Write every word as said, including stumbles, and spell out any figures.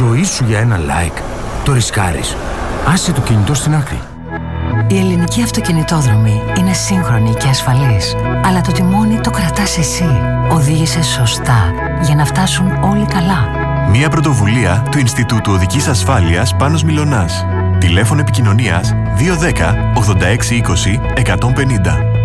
ζωή σου για ένα like. Το ρισκάρεις. Άσε το κινητό στην άκρη. Η ελληνική αυτοκινητόδρομη είναι σύγχρονη και ασφαλής. Αλλά το τιμόνι το κρατάς εσύ. Οδήγησε σωστά για να φτάσουν όλοι καλά. Μια πρωτοβουλία του Ινστιτούτου Οδικής Ασφάλειας Πάνος Μιλωνάς. Τηλέφωνο επικοινωνίας δύο ένα μηδέν ογδόντα έξι είκοσι εκατόν πενήντα.